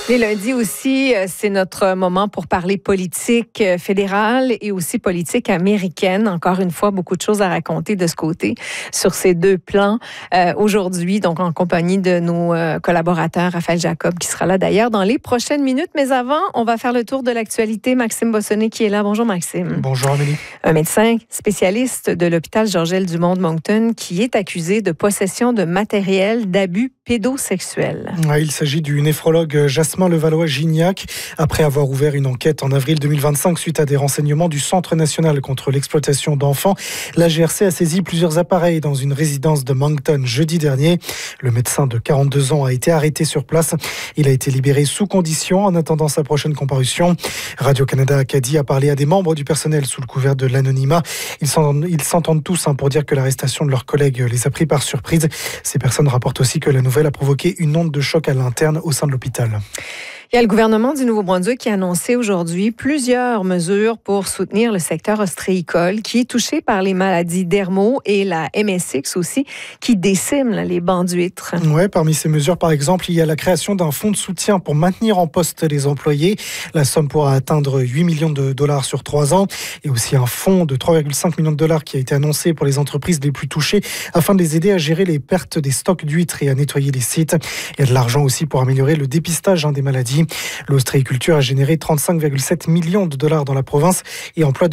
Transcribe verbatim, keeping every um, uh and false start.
Les lundis aussi, c'est notre moment pour parler politique fédérale et aussi politique américaine. Encore une fois, beaucoup de choses à raconter de ce côté sur ces deux plans. Euh, aujourd'hui, donc en compagnie de nos euh, collaborateurs, Raphaël Jacob, qui sera là d'ailleurs dans les prochaines minutes. Mais avant, on va faire le tour de l'actualité. Maxime Bossonnet qui est là. Bonjour Maxime. Bonjour Amélie. Un médecin spécialiste de l'hôpital Georgel-Dumont de Moncton qui est accusé de possession de matériel d'abus pédosexuel. Ouais, il s'agit du néphrologue Jasmin Levallois-Gignac. Après avoir ouvert une enquête en avril deux mille vingt-cinq suite à des renseignements du Centre national contre l'exploitation d'enfants, la G R C a saisi plusieurs appareils dans une résidence de Moncton jeudi dernier. Le médecin de quarante-deux ans a été arrêté sur place. Il a été libéré sous condition en attendant sa prochaine comparution. Radio-Canada Acadie a parlé à des membres du personnel sous le couvert de l'anonymat. Ils s'entendent tous hein, pour dire que l'arrestation de leurs collègues les a pris par surprise. Ces personnes rapportent aussi que la nouvelle a provoqué une onde de choc à l'interne au sein de l'hôpital. Il y a le gouvernement du Nouveau-Brunswick qui a annoncé aujourd'hui plusieurs mesures pour soutenir le secteur ostréicole qui est touché par les maladies dermo et la M S X aussi, qui déciment là, les bancs d'huîtres. Ouais, parmi ces mesures, par exemple, il y a la création d'un fonds de soutien pour maintenir en poste les employés. La somme pourra atteindre huit millions de dollars sur trois ans. Et aussi un fonds de trois virgule cinq millions de dollars qui a été annoncé pour les entreprises les plus touchées afin de les aider à gérer les pertes des stocks d'huîtres et à nettoyer les sites. Il y a de l'argent aussi pour améliorer le dépistage hein, des maladies. L'ostréiculture a généré trente-cinq virgule sept millions de dollars dans la province et emploie